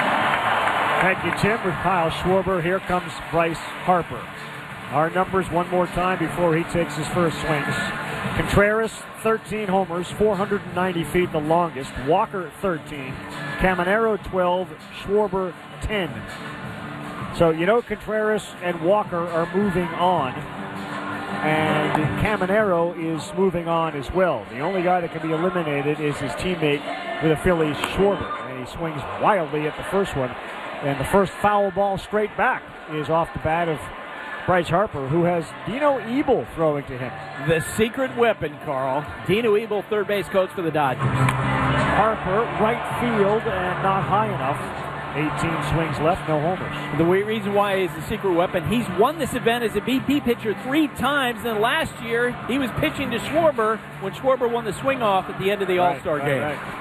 Thank you, Jim. With Kyle Schwarber, here comes Bryce Harper. Our numbers one more time before he takes his first swings. Contreras, thirteen homers, four hundred ninety feet, the longest. Walker, thirteen. Caminero, twelve. Schwarber, ten. So, you know, Contreras and Walker are moving on. And Caminero is moving on as well. The only guy that can be eliminated is his teammate with the Phillies, Schwarber. And he swings wildly at the first one. And the first foul ball straight back is off the bat of Bryce Harper, who has Dino Ebel throwing to him. The secret weapon, Carl. Dino Ebel, third base coach for the Dodgers. Harper, right field, and not high enough. eighteen swings left, no homers. The reason why he's the secret weapon, he's won this event as a B P pitcher three times. And last year, he was pitching to Schwarber when Schwarber won the swing-off at the end of the All-Star right, game. Right, right.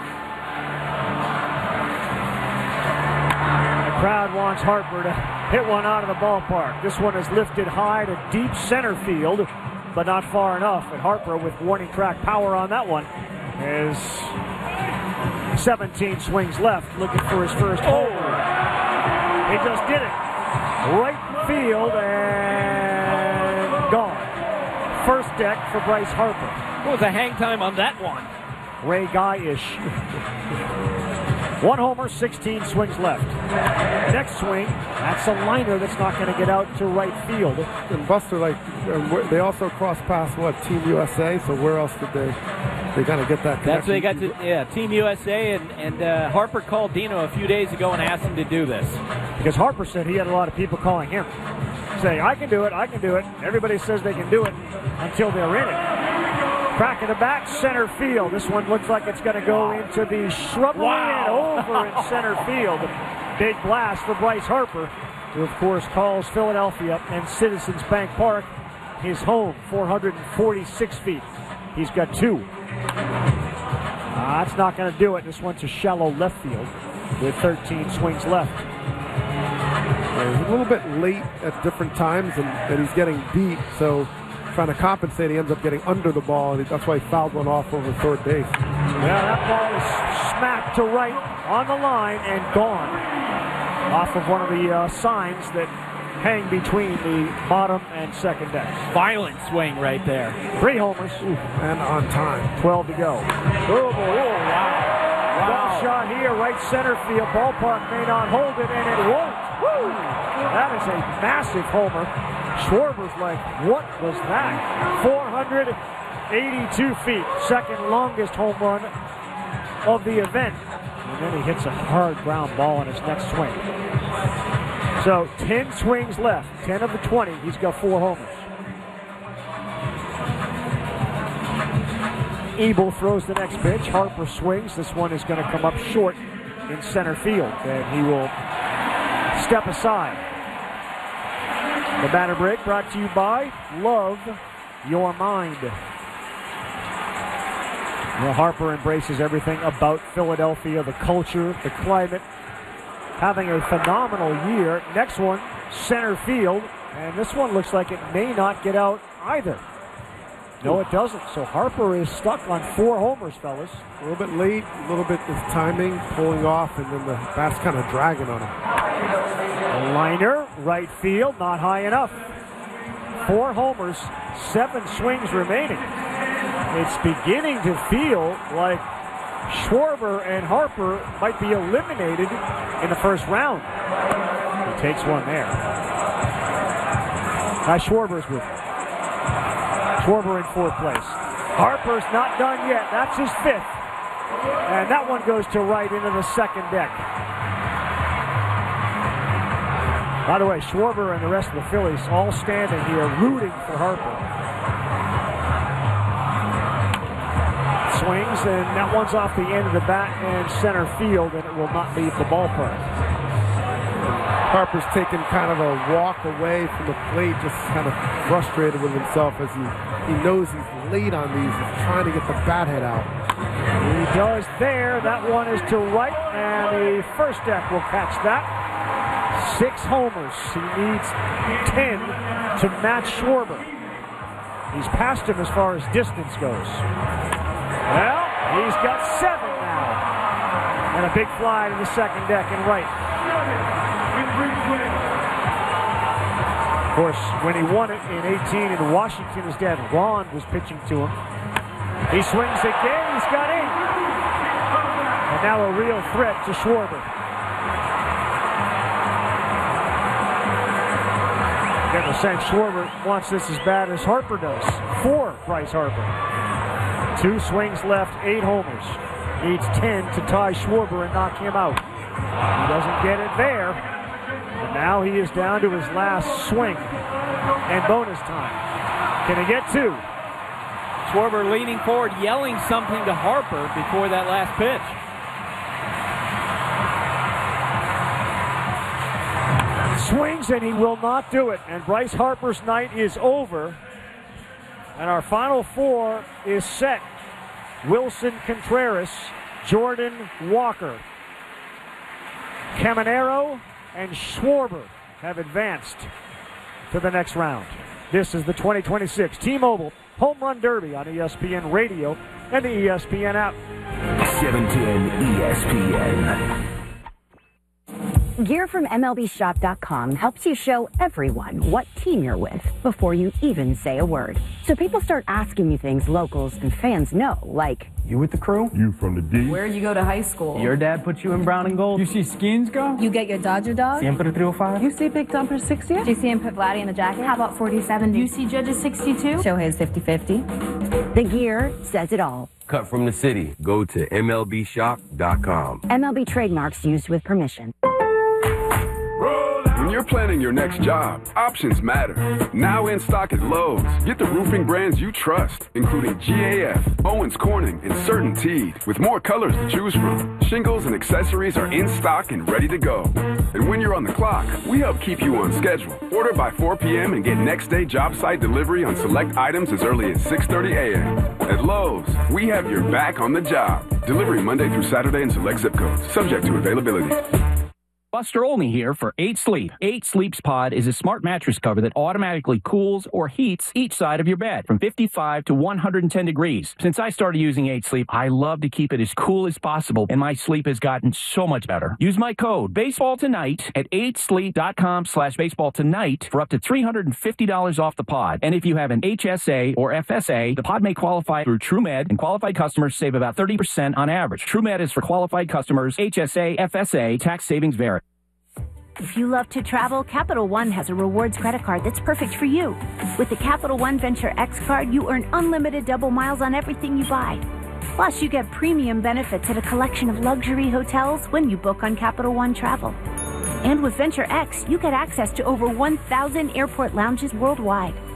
The crowd wants Harper to hit one out of the ballpark. This one is lifted high to deep center field, but not far enough. And Harper, with warning track power on that one, is seventeen swings left, looking for his first home. He just did it. Right field and gone. First deck for Bryce Harper. What was the hang time on that one? Ray Guy-ish. One homer, sixteen swings left. Next swing, that's a liner that's not going to get out to right field. And Buster, like, they also cross paths, what, Team U S A? So where else did they, they kind of get that connection? That's what they got to, yeah, Team U S A, and, and uh, Harper called Dino a few days ago and asked him to do this. Because Harper said he had a lot of people calling him, saying, I can do it, I can do it. Everybody says they can do it until they're in it. Crack in the back, center field. This one looks like it's going to go into the shrubbery wow. and over in center field. Big blast for Bryce Harper, who, of course, calls Philadelphia and Citizens Bank Park his home, four hundred forty-six feet. He's got two. Uh, that's not going to do it. This one's a shallow left field with thirteen swings left. He's a little bit late at different times, and, and he's getting beat, so trying to compensate, he ends up getting under the ball, and that's why he fouled one off over third base. Yeah, that ball is smacked to right on the line and gone off of one of the uh, signs that hang between the bottom and second decks. Violent swing right there. Three homers. Ooh, and on time. twelve to go. Oh, boy. Oh, wow. Wow. Ball shot here, right center field. Ballpark may not hold it, and it won't. Woo! That is a massive homer. Schwarber's like, what was that? four hundred eighty-two feet. Second longest home run of the event. And then he hits a hard ground ball on his next swing. So ten swings left. ten of the twenty. He's got four homers. Abel throws the next pitch. Harper swings. This one is going to come up short in center field, and he will step aside. The batter break brought to you by Love Your Mind. Well, Harper embraces everything about Philadelphia, the culture, the climate. Having a phenomenal year. Next one, center field, and this one looks like it may not get out either. No, it doesn't. So Harper is stuck on four homers, fellas. A little bit late, a little bit of timing, pulling off, and then the bat's kind of dragging on him. A liner, right field, not high enough. Four homers, seven swings remaining. It's beginning to feel like Schwarber and Harper might be eliminated in the first round. He takes one there. Now Schwarber's with him. Schwarber in fourth place. Harper's not done yet. That's his fifth. And that one goes to right into the second deck. By the way, Schwarber and the rest of the Phillies all standing here rooting for Harper. Swings, and that one's off the end of the bat and center field, and it will not leave the ballpark. Harper's taking kind of a walk away from the plate, just kind of frustrated with himself as he, he knows he's late on these. He's trying to get the bat head out. He does there. That one is to right, and the first deck will catch that. Six homers. He needs ten to match Schwarber. He's passed him as far as distance goes. Well, he's got seven now. And a big fly to the second deck and right. Of course, when he won it in eighteen in Washington, his dad Ron was pitching to him. He swings again. He's got eight. And now a real threat to Schwarber. Get the sense Schwarber wants this as bad as Harper does. For Bryce Harper. Two swings left, eight homers. Needs ten to tie Schwarber and knock him out. He doesn't get it there. And now he is down to his last swing and bonus time. Can he get two? Schwarber leaning forward, yelling something to Harper before that last pitch. Swings, and he will not do it. And Bryce Harper's night is over. And our final four is set. Wilson Contreras, Jordan Walker, Caminero, and Schwarber have advanced to the next round. This is the twenty twenty-six T-Mobile Home Run Derby on E S P N Radio and the E S P N app. seven ten E S P N. Gear from M L B shop dot com helps you show everyone what team you're with before you even say a word. So people start asking you things locals and fans know, like, you with the crew? You from the D? Where'd you go to high school? Your dad put you in brown and gold? You see Skeens go? You get your Dodger dog? Siempre three oh five? You see Big Dumper sixty? Do you see him put Vladdy in the jacket? How about forty seventy? You see Judges sixty-two? Shohei's fifty fifty? The gear says it all. Cut from the city. Go to M L B shop dot com. M L B trademarks used with permission. When you're planning your next job, options matter. Now in stock at Lowe's. Get the roofing brands you trust, including G A F, Owens Corning, and CertainTeed, with more colors to choose from. Shingles and accessories are in stock and ready to go. And when you're on the clock, we help keep you on schedule. Order by four p.m. and get next day job site delivery on select items as early as six thirty a.m. At Lowe's, we have your back on the job. Delivery Monday through Saturday in select zip codes, subject to availability. Buster Olney here for eight sleep. eight Sleeps Pod is a smart mattress cover that automatically cools or heats each side of your bed from fifty-five to one hundred ten degrees. Since I started using eight Sleep, I love to keep it as cool as possible, and my sleep has gotten so much better. Use my code BASEBALLTONIGHT at eight sleep dot com slash baseball tonight for up to three hundred fifty dollars off the pod. And if you have an H S A or F S A, the pod may qualify through TrueMed, and qualified customers save about thirty percent on average. TrueMed is for qualified customers. H S A, F S A, tax savings vary. If you love to travel, Capital One has a rewards credit card that's perfect for you. With the Capital One Venture X card, you earn unlimited double miles on everything you buy. Plus, you get premium benefits at a collection of luxury hotels when you book on Capital One Travel. And with Venture X, you get access to over one thousand airport lounges worldwide.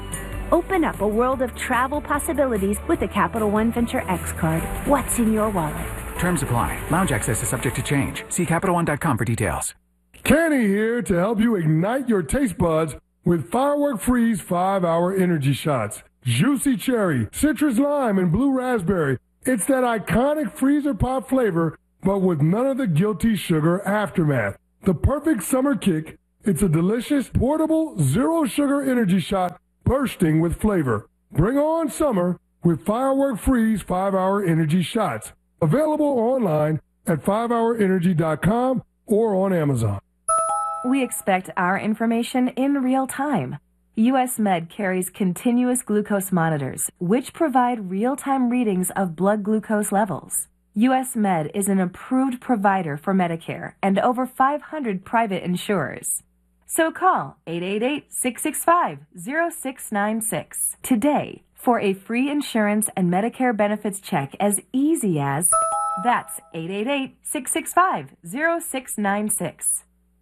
Open up a world of travel possibilities with the Capital One Venture X card. What's in your wallet? Terms apply. Lounge access is subject to change. See Capital One dot com for details. Kenny here to help you ignite your taste buds with Firework Freeze five hour energy shots. Juicy cherry, citrus lime, and blue raspberry. It's that iconic freezer pop flavor, but with none of the guilty sugar aftermath. The perfect summer kick. It's a delicious, portable, zero-sugar energy shot bursting with flavor. Bring on summer with Firework Freeze five hour energy shots. Available online at five hour energy dot com or on Amazon. We expect our information in real time. U S Med carries continuous glucose monitors, which provide real-time readings of blood glucose levels. U S Med is an approved provider for Medicare and over five hundred private insurers. So call eight eight eight, six six five, zero six nine six today for a free insurance and Medicare benefits check as easy as, that's eight eight eight, six six five, zero six nine six.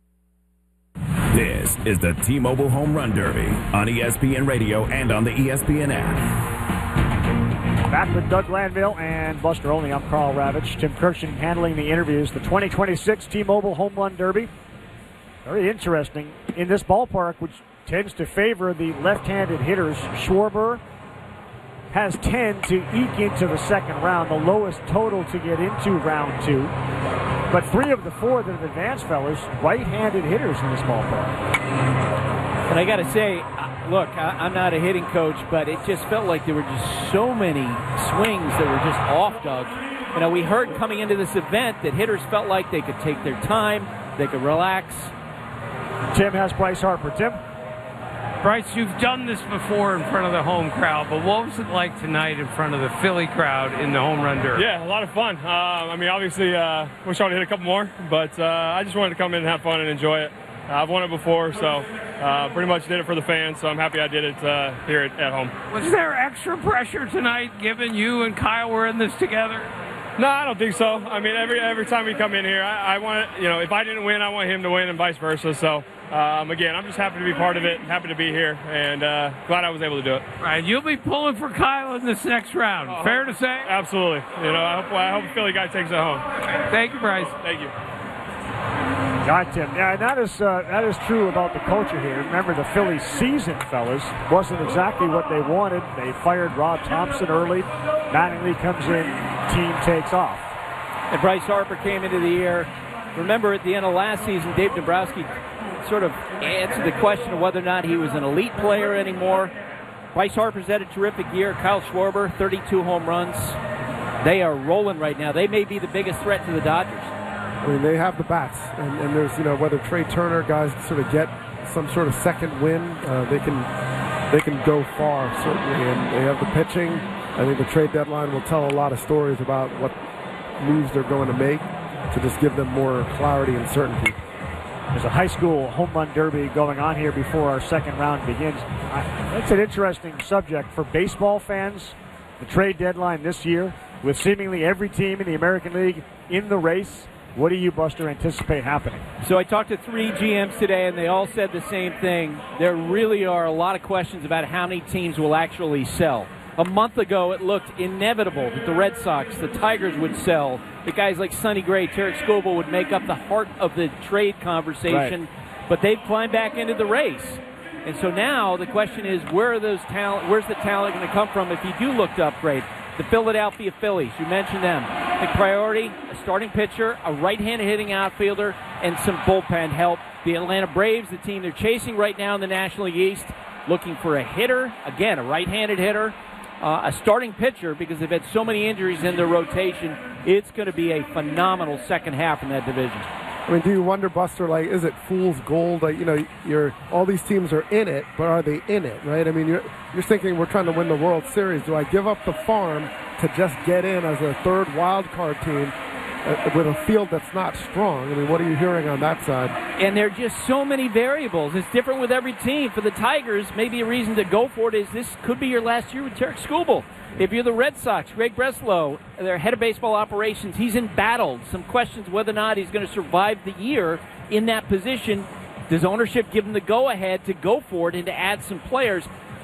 This is the T-Mobile Home Run Derby on E S P N Radio and on the E S P N app. Back with Doug Glanville and Buster Olney. I'm Carl Ravitch. Tim Kirchen handling the interviews. The twenty twenty-six T-Mobile Home Run Derby. Very interesting in this ballpark, which tends to favor the left-handed hitters. Schwarber has ten to eke into the second round, the lowest total to get into round two. But three of the four that have advanced, fellas, right-handed hitters in this ballpark. And I got to say, look, I'm not a hitting coach, but it just felt like there were just so many swings that were just off, Doug. You know, we heard coming into this event that hitters felt like they could take their time, they could relax. Tim has Bryce Harper. Tim? Bryce, you've done this before in front of the home crowd, but what was it like tonight in front of the Philly crowd in the home run derby? Yeah, a lot of fun. Uh, I mean, obviously, uh, wish I would hit a couple more, but uh, I just wanted to come in and have fun and enjoy it. Uh, I've won it before, so uh, pretty much did it for the fans, so I'm happy I did it uh, here at, at home. Was there extra pressure tonight, given you and Kyle were in this together? No, I don't think so. I mean, every every time we come in here, I, I want to, you know, if I didn't win, I want him to win and vice versa. So, um, again, I'm just happy to be part of it, happy to be here, and uh, glad I was able to do it. Right, you'll be pulling for Kyle in this next round. Oh, Fair to say? Absolutely. You know, I hope, I hope the Philly guy takes it home. Thank you, Bryce. Thank you. Got Tim. Yeah, and that is uh, that is true about the culture here. Remember, the Phillies season, fellas, wasn't exactly what they wanted. They fired Rob Thompson early. Mattingly comes in, team takes off. And Bryce Harper came into the year. Remember, at the end of last season, Dave Dombrowski sort of answered the question of whether or not he was an elite player anymore. Bryce Harper's had a terrific year. Kyle Schwarber, thirty-two home runs. They are rolling right now. They may be the biggest threat to the Dodgers. I mean, they have the bats, and, and there's, you know, whether Trey Turner guys sort of get some sort of second win, uh, they can they can go far, certainly, and they have the pitching. I think the trade deadline will tell a lot of stories about what moves they're going to make to just give them more clarity and certainty. There's a high school home run derby going on here before our second round begins. I, that's an interesting subject for baseball fans. The trade deadline this year, with seemingly every team in the American League in the race. What do you, Buster, anticipate happening? So I talked to three G Ms today, and they all said the same thing. There really are a lot of questions about how many teams will actually sell. A month ago, it looked inevitable that the Red Sox, the Tigers would sell. The guys like Sonny Gray, Tarek Skubal would make up the heart of the trade conversation. Right. But they've climbed back into the race. And so now the question is, where are those talent? Where's the talent going to come from if you do look to upgrade? The Philadelphia Phillies, you mentioned them. The priority, a starting pitcher, a right-handed hitting outfielder, and some bullpen help. The Atlanta Braves, the team they're chasing right now in the National League East, looking for a hitter, again, a right-handed hitter, uh, a starting pitcher, because they've had so many injuries in their rotation. It's going to be a phenomenal second half in that division. I mean, do you wonder, Buster, like, is it fool's gold? Like, you know, you're all these teams are in it, but are they in it, right? I mean, you're you're thinking we're trying to win the World Series. Do I give up the farm to just get in as a third wild card team uh, with a field that's not strong? I mean, what are you hearing on that side? And there are just so many variables. It's different with every team. For the Tigers, maybe a reason to go for it is this could be your last year with Tarek Skubal. If you're the Red Sox, Greg Breslow, their head of baseball operations, he's embattled. Some questions whether or not he's going to survive the year in that position. Does ownership give him the go-ahead to go for it and to add some players?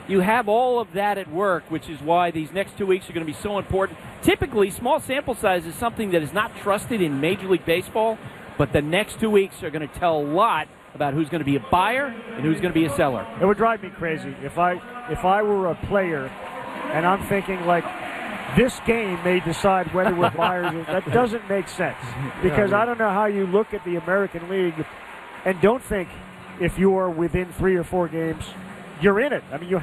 you have all of that at work, which is why these next two weeks are going to be so important. Typically, small sample size is something that is not trusted in Major League Baseball, but the next two weeks are going to tell a lot about who's going to be a buyer and who's going to be a seller. It would drive me crazy if I if I were a player and I'm thinking, like, this game may decide whether we're buyers. That doesn't make sense, because I don't know how you look at the American League and don't think if you are within three or four games, you're in it. I mean, you